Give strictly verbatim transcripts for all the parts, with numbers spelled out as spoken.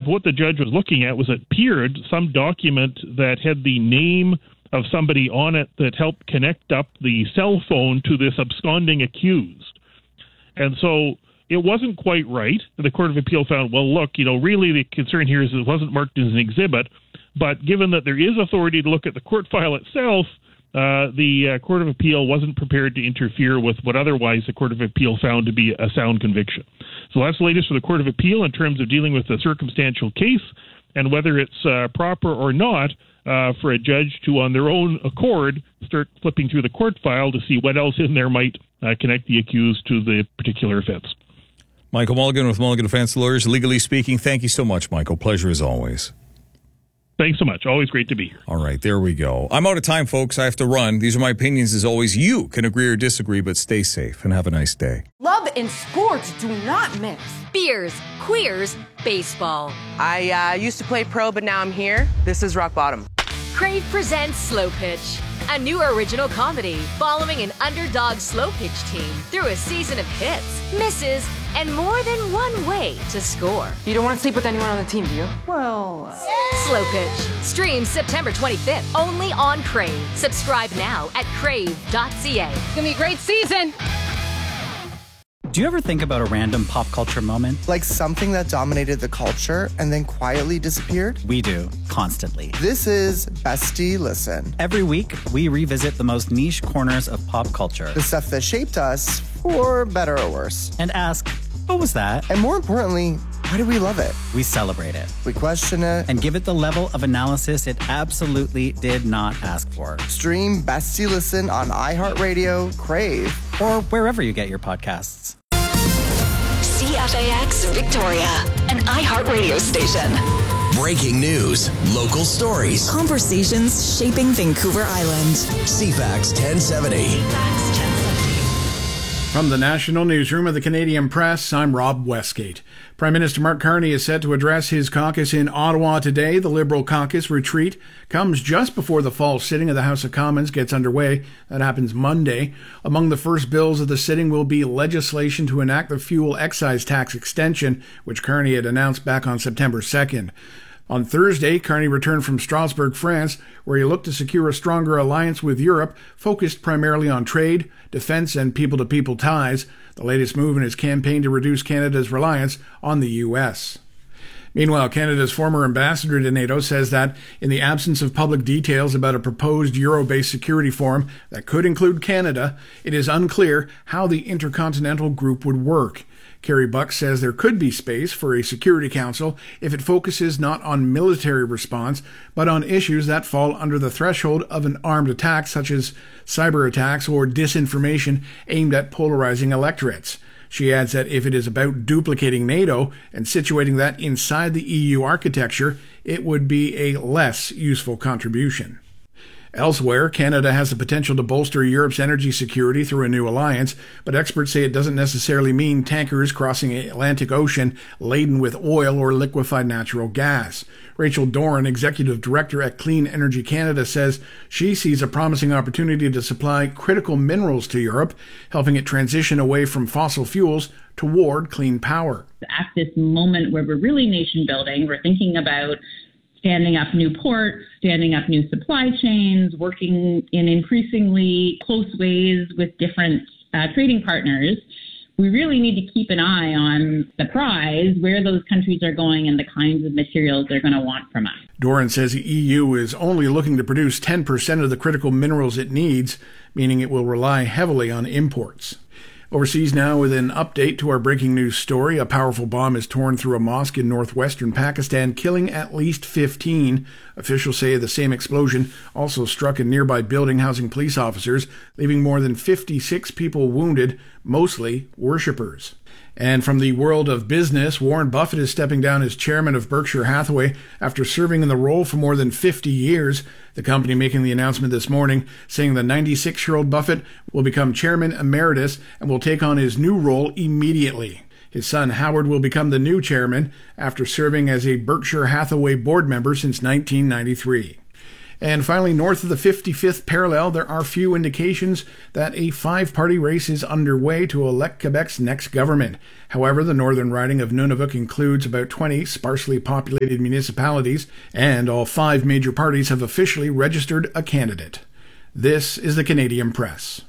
what the judge was looking at was it appeared some document that had the name of somebody on it that helped connect up the cell phone to this absconding accused. And so it wasn't quite right. The Court of Appeal found, well, look, you know, really the concern here is it wasn't marked as an exhibit, but given that there is authority to look at the court file itself, uh, the uh, Court of Appeal wasn't prepared to interfere with what otherwise the Court of Appeal found to be a sound conviction. So that's the latest for the Court of Appeal in terms of dealing with the circumstantial case and whether it's uh, proper or not uh, for a judge to, on their own accord, start flipping through the court file to see what else in there might uh, connect the accused to the particular offense. Michael Mulligan with Mulligan Defense Lawyers, Legally Speaking. Thank you so much, Michael. Pleasure as always. Thanks so much. Always great to be here. All right, there we go. I'm out of time, folks. I have to run. These are my opinions as always. You can agree or disagree, but stay safe and have a nice day. Love and sports do not mix. Beers, queers, baseball. I uh, used to play pro, but now I'm here. This is rock bottom. Crave presents Slow Pitch, a new original comedy following an underdog slow pitch team through a season of hits, misses, and more than one way to score. You don't want to sleep with anyone on the team, do you? Well... Uh... Slow Pitch. Streams September twenty-fifth, only on Crave. Subscribe now at crave dot c a. It's gonna be a great season! Do you ever think about a random pop culture moment? Like something that dominated the culture and then quietly disappeared? We do, constantly. This is Bestie Listen. Every week, we revisit the most niche corners of pop culture. The stuff that shaped us, for better or worse. And ask, what was that? And more importantly, why do we love it? We celebrate it. We question it. And give it the level of analysis it absolutely did not ask for. Stream Bestie Listen on iHeartRadio, Crave, or wherever you get your podcasts. C F A X Victoria, an iHeartRadio station. Breaking news, local stories, conversations shaping Vancouver Island. C FAX ten seventy. From the National Newsroom of the Canadian Press, I'm Rob Westgate. Prime Minister Mark Carney is set to address his caucus in Ottawa today. The Liberal caucus retreat comes just before the fall sitting of the House of Commons gets underway. That happens Monday. Among the first bills of the sitting will be legislation to enact the fuel excise tax extension, which Carney had announced back on September second. On Thursday, Carney returned from Strasbourg, France, where he looked to secure a stronger alliance with Europe, focused primarily on trade, defense, and people-to-people ties, the latest move in his campaign to reduce Canada's reliance on the U S. Meanwhile, Canada's former ambassador to NATO says that, in the absence of public details about a proposed Euro-based security forum that could include Canada, it is unclear how the intercontinental group would work. Kerry Buck says there could be space for a Security Council if it focuses not on military response, but on issues that fall under the threshold of an armed attack, such as cyber attacks or disinformation aimed at polarizing electorates. She adds that if it is about duplicating NATO and situating that inside the E U architecture, it would be a less useful contribution. Elsewhere, Canada has the potential to bolster Europe's energy security through a new alliance, but experts say it doesn't necessarily mean tankers crossing the Atlantic Ocean laden with oil or liquefied natural gas. Rachel Doran, Executive Director at Clean Energy Canada, says she sees a promising opportunity to supply critical minerals to Europe, helping it transition away from fossil fuels toward clean power. At this moment where we're really nation building, we're thinking about standing up new ports, standing up new supply chains, working in increasingly close ways with different uh, trading partners. We really need to keep an eye on the prize, where those countries are going and the kinds of materials they're going to want from us. Doran says the E U is only looking to produce ten percent of the critical minerals it needs, meaning it will rely heavily on imports. Overseas now with an update to our breaking news story. A powerful bomb is torn through a mosque in northwestern Pakistan, killing at least fifteen. Officials say the same explosion also struck a nearby building housing police officers, leaving more than fifty-six people wounded, mostly worshippers. And from the world of business, Warren Buffett is stepping down as chairman of Berkshire Hathaway after serving in the role for more than fifty years. The company making the announcement this morning, saying the ninety-six-year-old Buffett will become chairman emeritus and will take on his new role immediately. His son Howard will become the new chairman after serving as a Berkshire Hathaway board member since nineteen ninety-three. And finally, north of the fifty-fifth parallel, there are few indications that a five-party race is underway to elect Quebec's next government. However, the northern riding of Nunavut includes about twenty sparsely populated municipalities, and all five major parties have officially registered a candidate. This is the Canadian Press.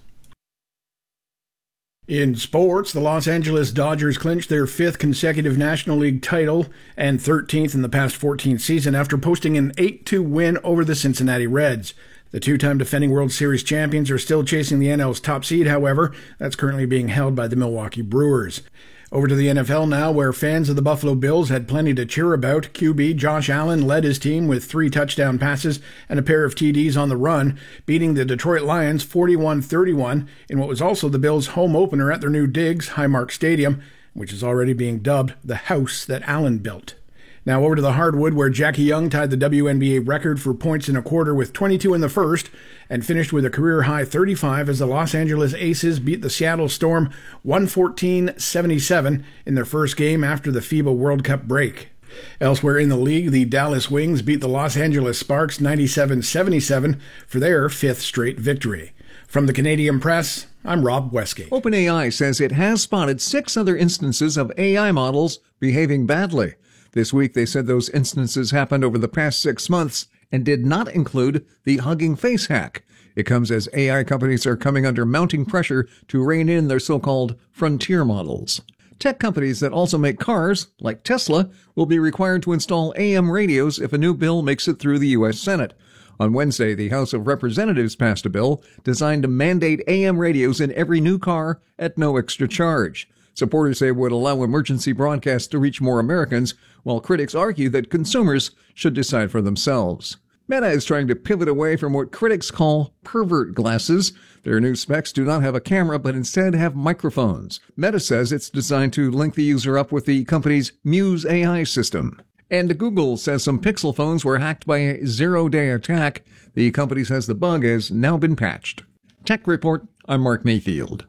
In sports, the Los Angeles Dodgers clinched their fifth consecutive National League title and thirteenth in the past fourteen season after posting an eight two win over the Cincinnati Reds. The two-time defending World Series champions are still chasing the N L's top seed, however. That's currently being held by the Milwaukee Brewers. Over to the N F L now, where fans of the Buffalo Bills had plenty to cheer about. Q B Josh Allen led his team with three touchdown passes and a pair of T Ds on the run, beating the Detroit Lions forty-one thirty-one in what was also the Bills' home opener at their new Diggs Highmark Stadium, which is already being dubbed the house that Allen built. Now over to the hardwood, where Jackie Young tied the W N B A record for points in a quarter with twenty-two in the first and finished with a career-high thirty-five as the Los Angeles Aces beat the Seattle Storm one fourteen seventy-seven in their first game after the FIBA World Cup break. Elsewhere in the league, the Dallas Wings beat the Los Angeles Sparks ninety-seven seventy-seven for their fifth straight victory. From the Canadian Press, I'm Rob Westgate. OpenAI says it has spotted six other instances of A I models behaving badly. This week, they said those instances happened over the past six months and did not include the Hugging Face hack. It comes as A I companies are coming under mounting pressure to rein in their so-called frontier models. Tech companies that also make cars, like Tesla, will be required to install A M radios if a new bill makes it through the U S Senate. On Wednesday, the House of Representatives passed a bill designed to mandate A M radios in every new car at no extra charge. Supporters say it would allow emergency broadcasts to reach more Americans, while critics argue that consumers should decide for themselves. Meta is trying to pivot away from what critics call pervert glasses. Their new specs do not have a camera, but instead have microphones. Meta says it's designed to link the user up with the company's Muse A I system. And Google says some Pixel phones were hacked by a zero-day attack. The company says the bug has now been patched. Tech Report, I'm Mark Mayfield.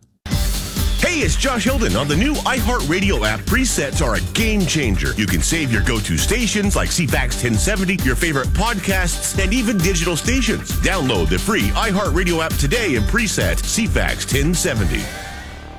Hey, it's Josh Hilden. On the new iHeartRadio app, presets are a game changer. You can save your go-to stations like C FAX ten seventy, your favorite podcasts, and even digital stations. Download the free iHeartRadio app today and preset C FAX ten seventy.